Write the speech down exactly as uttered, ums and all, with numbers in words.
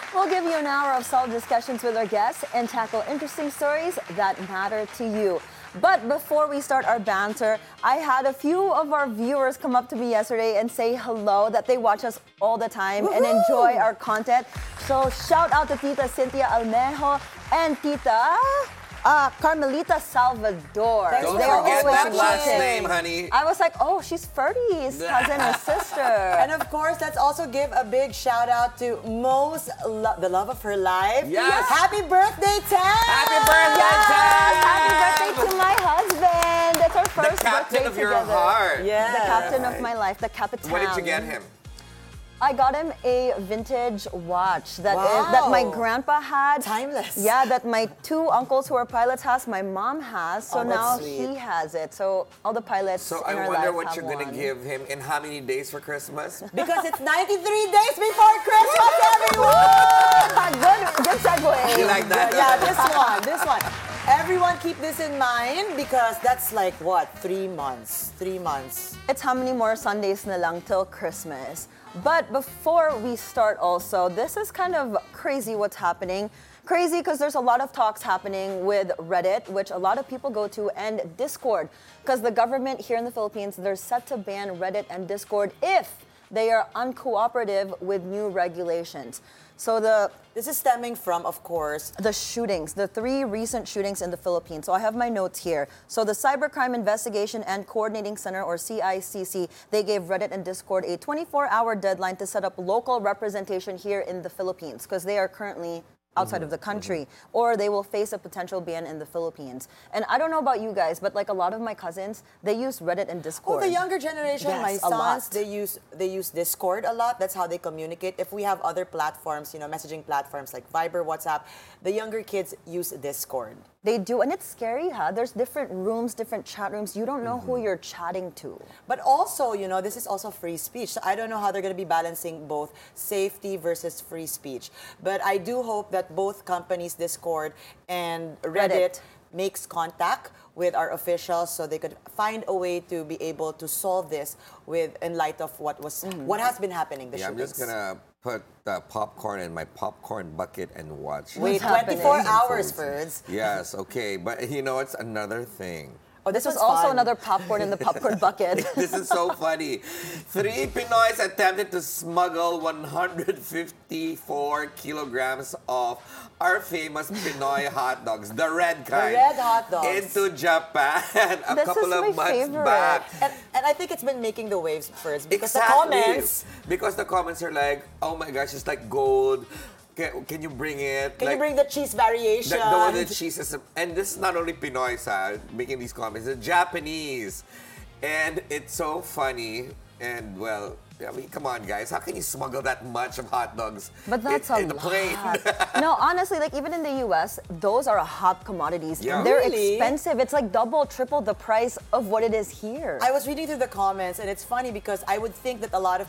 We'll give you an hour of solid discussions with our guests and tackle interesting stories that matter to you. But before we start our banter, I had a few of our viewers come up to me yesterday and say hello, that they watch us all the time Woo-hoo! And enjoy our content. So shout out to Tita Cynthia Almejo and Tita uh, Carmelita Salvador. Thanks Don't They are forget always that last watching. name, honey. I was like, oh, she's Ferdy's cousin or sister. And of course, let's also give a big shout out to Mo's, lo- the love of her life. Yes. Happy birthday, Tam! Happy birthday, Yes, Tam! happy birthday to my husband. That's our first The captain birthday of your together. heart. Yeah. The captain of my life, the Capitan. What did you get him? I got him a vintage watch that Wow. is, that my grandpa had. Timeless. Yeah, that my two uncles who are pilots has, my mom has. So Oh, that's now sweet. he has it. So all the pilots So in I our wonder life what have you're gonna one. give him in how many days for Christmas? Because it's ninety-three days before Christmas, everyone! good, good segue. You like that? Yeah, this one, this one. Everyone keep this in mind because that's like what, three months, three months. It's how many more Sundays na lang till Christmas. But before we start also, this is kind of crazy what's happening. Crazy because there's a lot of talks happening with Reddit, which a lot of people go to, and Discord. Because the government here in the Philippines, they're set to ban Reddit and Discord if they are uncooperative with new regulations. So the This is stemming from, of course, the shootings, the three recent shootings in the Philippines. So I have my notes here. So the Cybercrime Investigation and Coordinating Center, or C I C C, they gave Reddit and Discord a twenty-four hour deadline to set up local representation here in the Philippines because they are currently outside of the country, or they will face a potential ban in the Philippines. And I don't know about you guys, but like a lot of my cousins, they use Reddit and oh, Discord. the younger generation, Yes, my a sons, lot. they use they use Discord a lot. That's how they communicate. If we have other platforms, you know, messaging platforms like Viber, WhatsApp, the younger kids use Discord. They do, and it's scary, huh? There's different rooms, different chat rooms. You don't know who you're chatting to. But also, you know, this is also free speech. So I don't know how they're going to be balancing both safety versus free speech. But I do hope that both companies, Discord and Reddit, Reddit. makes contact with our officials so they could find a way to be able to solve this with in light of what was what has been happening. The Yeah, I'm just shootings. gonna put the popcorn in my popcorn bucket and watch. Wait, What's happening? twenty-four hours, Ferds. Yes, okay, but you know, it's another thing. Oh, This this was was also fun. another popcorn in the popcorn bucket. This is so funny. Three Pinoys attempted to smuggle one hundred fifty-four kilograms of our famous Pinoy hot dogs, the red kind, red hot dogs. into Japan a This couple is of my months favorite. back. And, and I think it's been making the waves first because Exactly. the comments. Because the comments are like, oh my gosh, it's like gold. Can, can you bring it? Can like, you bring the cheese variation? The, the one that cheese is, and this is not only Pinoys uh, making these comments, it's Japanese. And it's so funny. And well, I mean, come on, guys. How can you smuggle that much of hot dogs But that's in, a in the plane? lot. No, honestly, like even in the U S, those are hot commodities. Yeah. They're Really? expensive. It's like double, triple the price of what it is here. I was reading through the comments, and it's funny because I would think that a lot of